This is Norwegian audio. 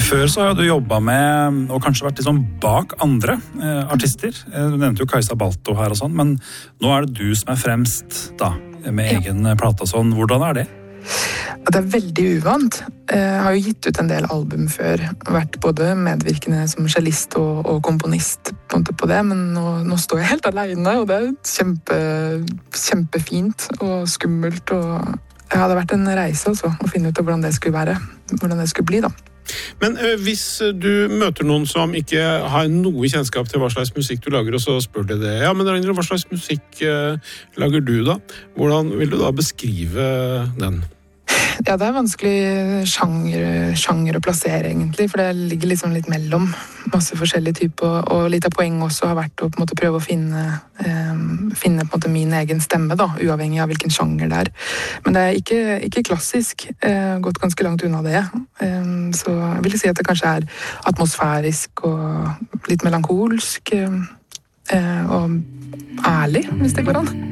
Før så har du jobbet med, og kanskje vært liksom bak andre artister. Du nevnte jo Kajsa Balto her og sånn, men nå er det du som er fremst da, med egen plate og sånn. Hvordan er det? Det er veldig uvant. Jeg har jo gitt ut en del album før, vært både medvirkende som cellist og komponist på det, men nå står jeg helt alene, og det er kjempefint og skummelt, og det hadde vært en reise også, å finne ut av hvordan det skulle være, hvordan det skulle bli da. Men hvis du møter noen som ikke har noe kjennskap til hva slags musikk du lager, og så spør de det, ja, men Ragnhild, hva slags musikk lager du da? Hvordan vil du da beskrive den? Ja, det er vanskelig sjanger å plassere egentlig, for det ligger liksom litt mellom masse forskjellige typer, og litt av poenget også har vært å på en måte prøve å finne på en måte min egen stemme da, uavhengig av hvilken sjanger det er. Men det er ikke klassisk, gått ganske langt unna det. Så jeg vil si at det kanskje er atmosfærisk og litt melankolsk, og ærlig, hvis det går an.